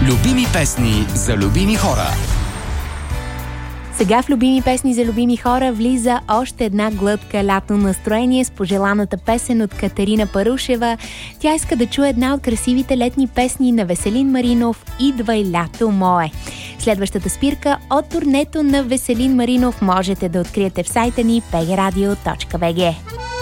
Любими песни за любими хора. Сега в Любими песни за любими хора влиза още една глътка лятно настроение с пожеланата песен от Катерина Парушева. Тя иска да чуе една от красивите летни песни на Веселин Маринов "Идвай, лято мое". Следващата спирка от турнето на Веселин Маринов можете да откриете в сайта ни pgradio.bg.